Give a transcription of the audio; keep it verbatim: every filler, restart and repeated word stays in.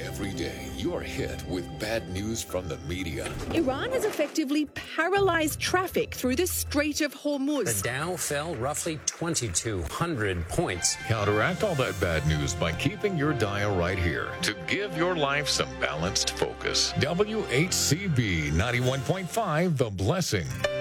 Every day, you're hit with bad news from the media. Iran has effectively paralyzed traffic through the Strait of Hormuz. The Dow fell roughly twenty-two hundred points. Counteract all that bad news by keeping your dial right here to give your life some balanced focus. W H C B ninety-one point five, The Blessing.